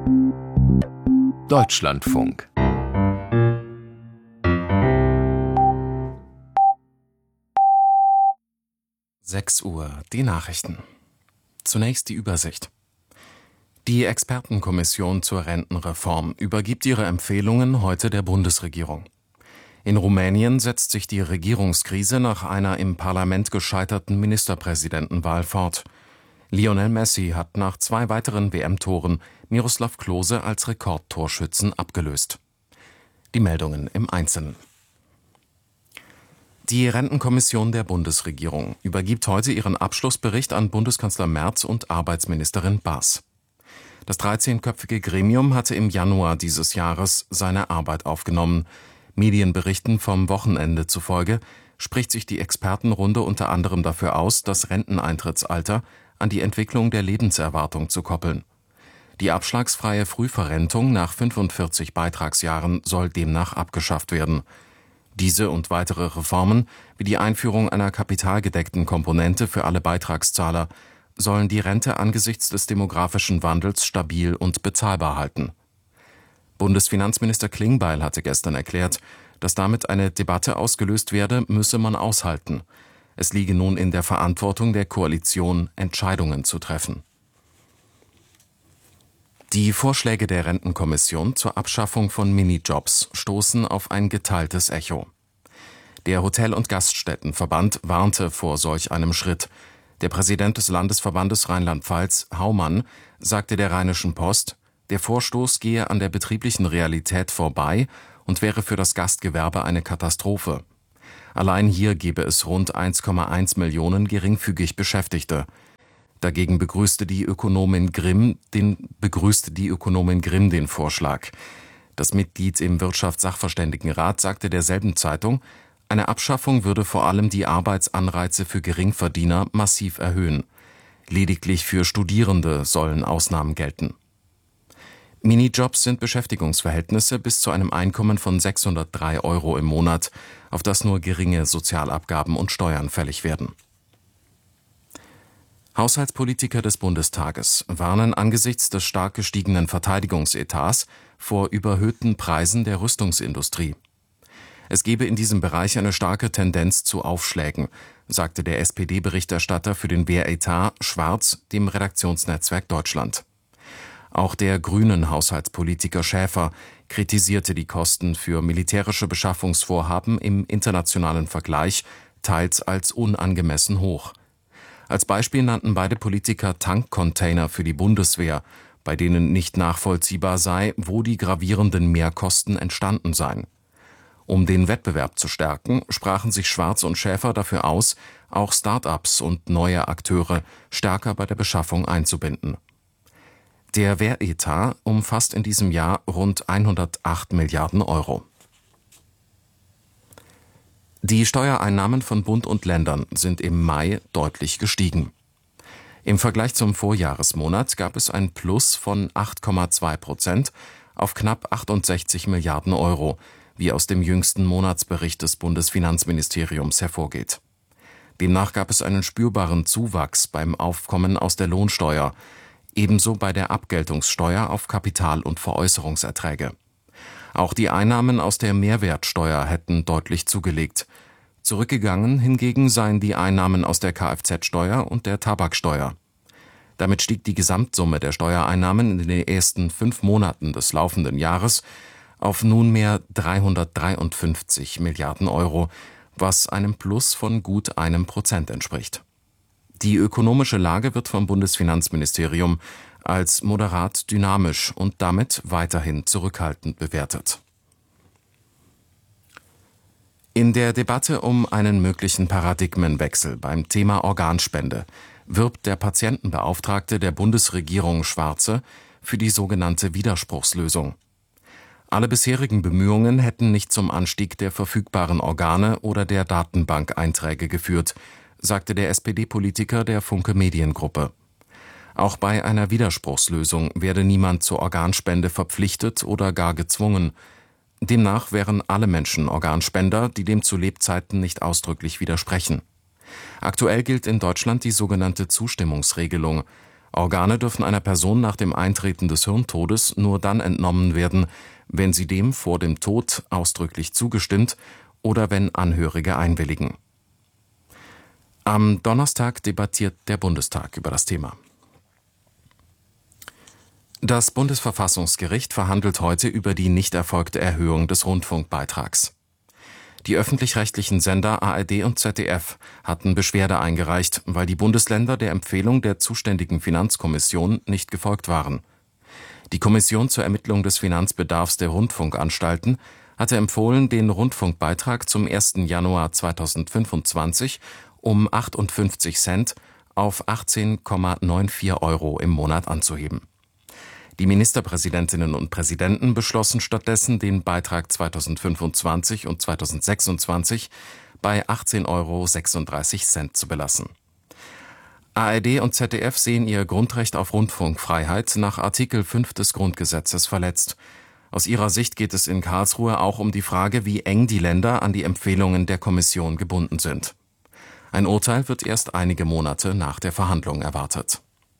Deutschlandfunk. Uhr, die Nachrichten. Zunächst die Übersicht. Die Expertenkommission zur Rentenreform übergibt ihre Empfehlungen heute der Bundesregierung. In Rumänien setzt sich die Regierungskrise nach einer im Parlament gescheiterten Ministerpräsidentenwahl fort. Lionel Messi hat nach 2 weiteren WM-Toren Miroslav Klose als Rekordtorschützen abgelöst. Die Meldungen im Einzelnen. Die Rentenkommission der Bundesregierung übergibt heute ihren Abschlussbericht an Bundeskanzler Merz und Arbeitsministerin Baas. Das 13-köpfige Gremium hatte im Januar dieses Jahres seine Arbeit aufgenommen. Medienberichten vom Wochenende zufolge spricht sich die Expertenrunde unter anderem dafür aus, das Renteneintrittsalter an die Entwicklung der Lebenserwartung zu koppeln. Die abschlagsfreie Frühverrentung nach 45 Beitragsjahren soll demnach abgeschafft werden. Diese und weitere Reformen, wie die Einführung einer kapitalgedeckten Komponente für alle Beitragszahler, sollen die Rente angesichts des demografischen Wandels stabil und bezahlbar halten. Bundesfinanzminister Klingbeil hatte gestern erklärt, dass damit eine Debatte ausgelöst werde, müsse man aushalten. Es liege nun in der Verantwortung der Koalition, Entscheidungen zu treffen. Die Vorschläge der Rentenkommission zur Abschaffung von Minijobs stoßen auf ein geteiltes Echo. Der Hotel- und Gaststättenverband warnte vor solch einem Schritt. Der Präsident des Landesverbandes Rheinland-Pfalz, Haumann, sagte der Rheinischen Post, der Vorstoß gehe an der betrieblichen Realität vorbei und wäre für das Gastgewerbe eine Katastrophe. Allein hier gebe es rund 1,1 Millionen geringfügig Beschäftigte. Dagegen begrüßte die Ökonomin Grimm den Vorschlag. Das Mitglied im Wirtschaftssachverständigenrat sagte derselben Zeitung, eine Abschaffung würde vor allem die Arbeitsanreize für Geringverdiener massiv erhöhen. Lediglich für Studierende sollen Ausnahmen gelten. Minijobs sind Beschäftigungsverhältnisse bis zu einem Einkommen von 603 € im Monat, auf das nur geringe Sozialabgaben und Steuern fällig werden. Haushaltspolitiker des Bundestages warnen angesichts des stark gestiegenen Verteidigungsetats vor überhöhten Preisen der Rüstungsindustrie. Es gebe in diesem Bereich eine starke Tendenz zu Aufschlägen, sagte der SPD-Berichterstatter für den Wehretat Schwarz dem Redaktionsnetzwerk Deutschland. Auch der grünen Haushaltspolitiker Schäfer kritisierte die Kosten für militärische Beschaffungsvorhaben im internationalen Vergleich teils als unangemessen hoch. Als Beispiel nannten beide Politiker Tankcontainer für die Bundeswehr, bei denen nicht nachvollziehbar sei, wo die gravierenden Mehrkosten entstanden seien. Um den Wettbewerb zu stärken, sprachen sich Schwarz und Schäfer dafür aus, auch Start-ups und neue Akteure stärker bei der Beschaffung einzubinden. Der Wehretat umfasst in diesem Jahr rund 108 Milliarden €. Die Steuereinnahmen von Bund und Ländern sind im Mai deutlich gestiegen. Im Vergleich zum Vorjahresmonat gab es ein Plus von 8,2% auf knapp 68 Milliarden €, wie aus dem jüngsten Monatsbericht des Bundesfinanzministeriums hervorgeht. Demnach gab es einen spürbaren Zuwachs beim Aufkommen aus der Lohnsteuer, ebenso bei der Abgeltungssteuer auf Kapital- und Veräußerungserträge. Auch die Einnahmen aus der Mehrwertsteuer hätten deutlich zugelegt. Zurückgegangen hingegen seien die Einnahmen aus der Kfz-Steuer und der Tabaksteuer. Damit stieg die Gesamtsumme der Steuereinnahmen in den ersten 5 Monaten des laufenden Jahres auf nunmehr 353 Milliarden €, was einem Plus von gut 1% entspricht. Die ökonomische Lage wird vom Bundesfinanzministerium als moderat dynamisch und damit weiterhin zurückhaltend bewertet. In der Debatte um einen möglichen Paradigmenwechsel beim Thema Organspende wirbt der Patientenbeauftragte der Bundesregierung Schwarze für die sogenannte Widerspruchslösung. Alle bisherigen Bemühungen hätten nicht zum Anstieg der verfügbaren Organe oder der Datenbankeinträge geführt, sagte der SPD-Politiker der Funke Mediengruppe. Auch bei einer Widerspruchslösung werde niemand zur Organspende verpflichtet oder gar gezwungen. Demnach wären alle Menschen Organspender, die dem zu Lebzeiten nicht ausdrücklich widersprechen. Aktuell gilt in Deutschland die sogenannte Zustimmungsregelung. Organe dürfen einer Person nach dem Eintreten des Hirntodes nur dann entnommen werden, wenn sie dem vor dem Tod ausdrücklich zugestimmt oder wenn Angehörige einwilligen. Am Donnerstag debattiert der Bundestag über das Thema. Das Bundesverfassungsgericht verhandelt heute über die nicht erfolgte Erhöhung des Rundfunkbeitrags. Die öffentlich-rechtlichen Sender ARD und ZDF hatten Beschwerde eingereicht, weil die Bundesländer der Empfehlung der zuständigen Finanzkommission nicht gefolgt waren. Die Kommission zur Ermittlung des Finanzbedarfs der Rundfunkanstalten hatte empfohlen, den Rundfunkbeitrag zum 1. Januar 2025 um 58 Cent auf 18,94 € im Monat anzuheben. Die Ministerpräsidentinnen und Präsidenten beschlossen stattdessen, den Beitrag 2025 und 2026 bei 18,36 € zu belassen. ARD und ZDF sehen ihr Grundrecht auf Rundfunkfreiheit nach Artikel 5 des Grundgesetzes verletzt. Aus ihrer Sicht geht es in Karlsruhe auch um die Frage, wie eng die Länder an die Empfehlungen der Kommission gebunden sind. Ein Urteil wird erst einige Monate nach der Verhandlung erwartet.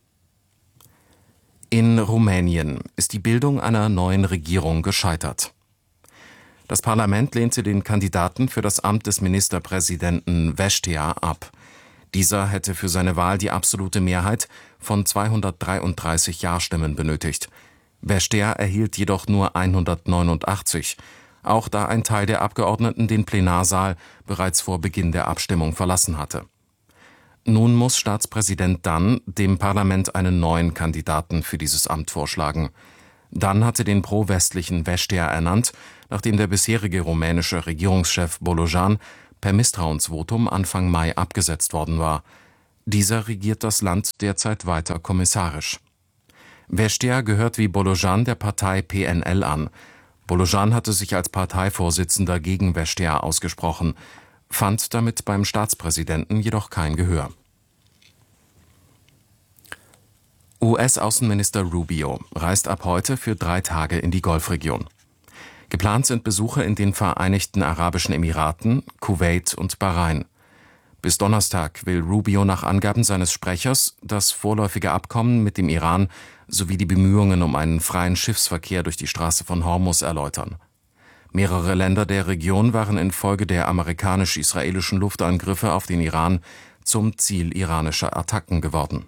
In Rumänien ist die Bildung einer neuen Regierung gescheitert. Das Parlament lehnte den Kandidaten für das Amt des Ministerpräsidenten Vestea ab. Dieser hätte für seine Wahl die absolute Mehrheit von 233 Ja-Stimmen benötigt. Vestea erhielt jedoch nur 189, auch da ein Teil der Abgeordneten den Plenarsaal bereits vor Beginn der Abstimmung verlassen hatte. Nun muss Staatspräsident Dan dem Parlament einen neuen Kandidaten für dieses Amt vorschlagen. Dan hatte den pro-westlichen Vestea ernannt, nachdem der bisherige rumänische Regierungschef Bolojan per Misstrauensvotum Anfang Mai abgesetzt worden war. Dieser regiert das Land derzeit weiter kommissarisch. Vestea gehört wie Bolojan der Partei PNL an. Bolojan hatte sich als Parteivorsitzender gegen Vestea ausgesprochen, fand damit beim Staatspräsidenten jedoch kein Gehör. US-Außenminister Rubio reist ab heute für 3 Tage in die Golfregion. Geplant sind Besuche in den Vereinigten Arabischen Emiraten, Kuwait und Bahrain. Bis Donnerstag will Rubio nach Angaben seines Sprechers das vorläufige Abkommen mit dem Iran sowie die Bemühungen um einen freien Schiffsverkehr durch die Straße von Hormuz erläutern. Mehrere Länder der Region waren infolge der amerikanisch-israelischen Luftangriffe auf den Iran zum Ziel iranischer Attacken geworden.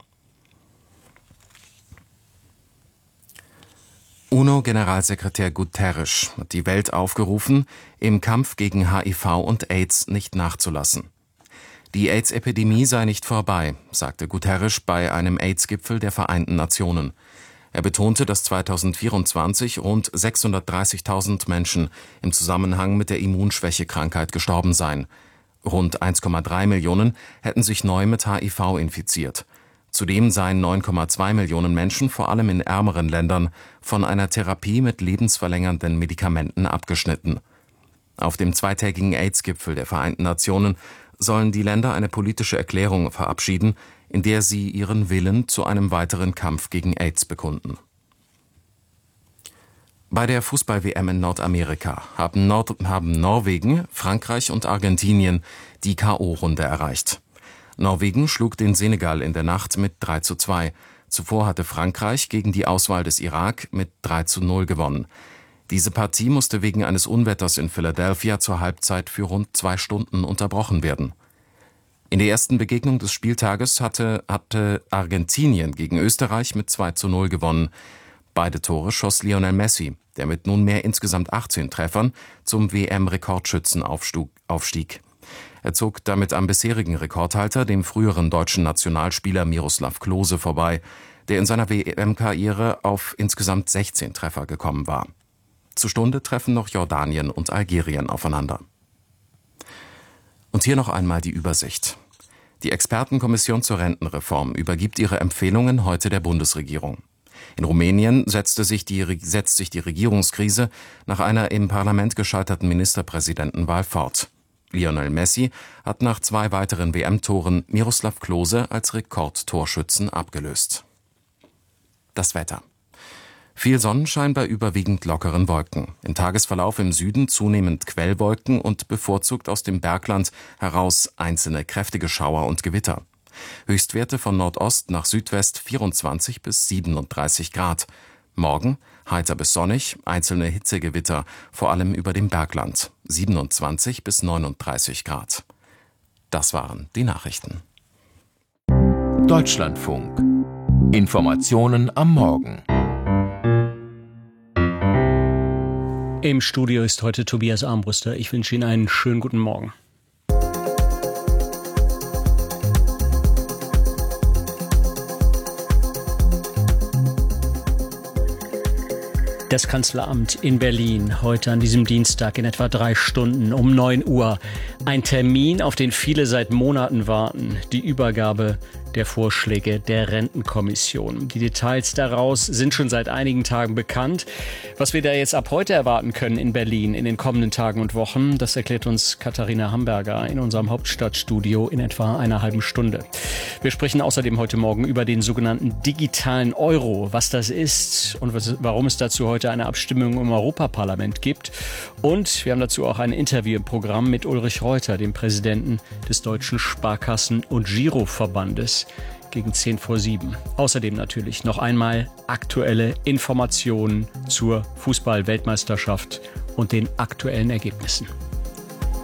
UNO-Generalsekretär Guterres hat die Welt aufgerufen, im Kampf gegen HIV und AIDS nicht nachzulassen. Die AIDS-Epidemie sei nicht vorbei, sagte Guterres bei einem AIDS-Gipfel der Vereinten Nationen. Er betonte, dass 2024 rund 630.000 Menschen im Zusammenhang mit der Immunschwächekrankheit gestorben seien. Rund 1,3 Millionen hätten sich neu mit HIV infiziert. Zudem seien 9,2 Millionen Menschen vor allem in ärmeren Ländern von einer Therapie mit lebensverlängernden Medikamenten abgeschnitten. Auf dem zweitägigen AIDS-Gipfel der Vereinten Nationen sollen die Länder eine politische Erklärung verabschieden, in der sie ihren Willen zu einem weiteren Kampf gegen AIDS bekunden. Bei der Fußball-WM in Nordamerika haben Norwegen, Frankreich und Argentinien die K.O.-Runde erreicht. Norwegen schlug den Senegal in der Nacht mit 3:2. Zuvor hatte Frankreich gegen die Auswahl des Irak mit 3:0 gewonnen. Diese Partie musste wegen eines Unwetters in Philadelphia zur Halbzeit für rund 2 Stunden unterbrochen werden. In der ersten Begegnung des Spieltages hatte Argentinien gegen Österreich mit 2:0 gewonnen. Beide Tore schoss Lionel Messi, der mit nunmehr insgesamt 18 Treffern zum WM-Rekordschützen aufstieg. Er zog damit am bisherigen Rekordhalter, dem früheren deutschen Nationalspieler Miroslav Klose, vorbei, der in seiner WM-Karriere auf insgesamt 16 Treffer gekommen war. Zur Stunde treffen noch Jordanien und Algerien aufeinander. Und hier noch einmal die Übersicht. Die Expertenkommission zur Rentenreform übergibt ihre Empfehlungen heute der Bundesregierung. In Rumänien setzt sich die Regierungskrise nach einer im Parlament gescheiterten Ministerpräsidentenwahl fort. Lionel Messi hat nach 2 weiteren WM-Toren Miroslav Klose als Rekordtorschützen abgelöst. Das Wetter. Viel Sonnenschein bei überwiegend lockeren Wolken. Im Tagesverlauf im Süden zunehmend Quellwolken und bevorzugt aus dem Bergland heraus einzelne kräftige Schauer und Gewitter. Höchstwerte von Nordost nach Südwest 24 bis 37 Grad. Morgen heiter bis sonnig, einzelne Hitzegewitter, vor allem über dem Bergland, 27 bis 39 Grad. Das waren die Nachrichten. Deutschlandfunk. Informationen am Morgen. Im Studio ist heute Tobias Armbruster. Ich wünsche Ihnen einen schönen guten Morgen. Das Kanzleramt in Berlin, heute an diesem Dienstag in etwa 3 Stunden um 9 Uhr. Ein Termin, auf den viele seit Monaten warten. Die Übergabe der Vorschläge der Rentenkommission. Die Details daraus sind schon seit einigen Tagen bekannt. Was wir da jetzt ab heute erwarten können in Berlin in den kommenden Tagen und Wochen, das erklärt uns Katharina Hamburger in unserem Hauptstadtstudio in etwa einer halben Stunde. Wir sprechen außerdem heute Morgen über den sogenannten digitalen Euro, was das ist und warum es dazu heute eine Abstimmung im Europaparlament gibt. Und wir haben dazu auch ein Interview im Programm mit Ulrich Reuter, dem Präsidenten des Deutschen Sparkassen- und Giroverbandes, gegen 6:50. Außerdem natürlich noch einmal aktuelle Informationen zur Fußball-Weltmeisterschaft und den aktuellen Ergebnissen.